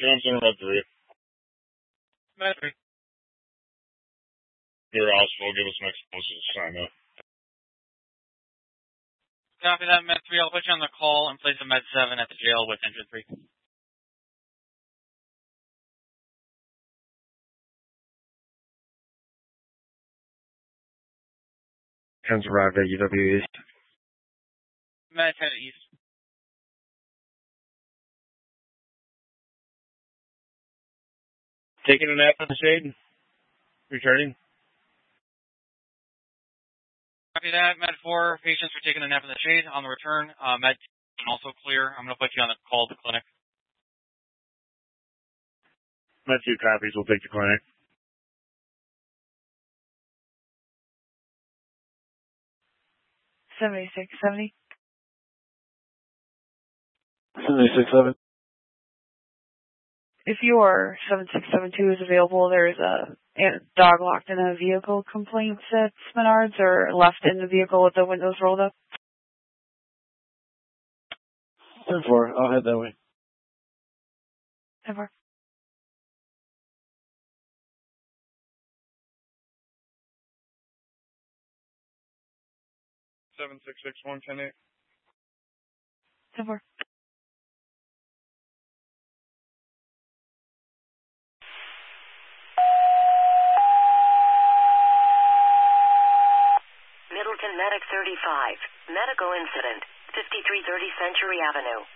Comes in about 3. Med 3. Your hospital, give us an explicit sign up. Copy that, Med 3. I'll put you on the call and place a Med 7 at the jail with Engine 3. Has arrived at UW East. Med 10 East. Taking a nap in the shade? Returning? Copy that, Med 4. Patients are taking a nap in the shade. On the return, Med 10 also clear. I'm going to put you on the call to the clinic. Med 2 copies. We'll take the clinic. $76.70. 76.7. If your 7672 is available, there's a dog locked in a vehicle complaint at Menards or left in the vehicle with the windows rolled up. 10-4. I'll head that way. 10-4. 766-110-8. 10-4. Middleton Medic 35. Medical incident. 5330 Century Avenue.